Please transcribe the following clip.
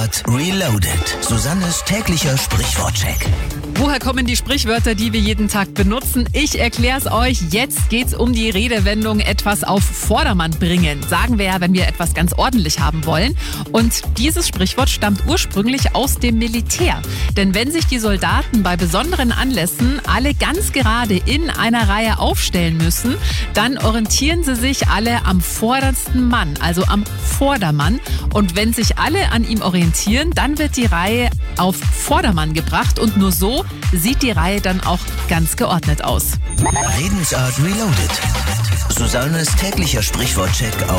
Reloaded. Susannes täglicher Sprichwortcheck. Woher kommen die Sprichwörter, die wir jeden Tag benutzen? Ich erkläre es euch. Jetzt geht's um die Redewendung etwas auf Vordermann bringen. Sagen wir ja, wenn wir etwas ganz ordentlich haben wollen. Und dieses Sprichwort stammt ursprünglich aus dem Militär. Denn wenn sich die Soldaten bei besonderen Anlässen alle ganz gerade in einer Reihe aufstellen müssen, dann orientieren sie sich alle am vordersten Mann, also am Vordermann. Und wenn sich alle an ihm orientieren, dann wird die Reihe auf Vordermann gebracht und nur so sieht die Reihe dann auch ganz geordnet aus. Redensart Reloaded. Susannes täglicher Sprichwortcheck auf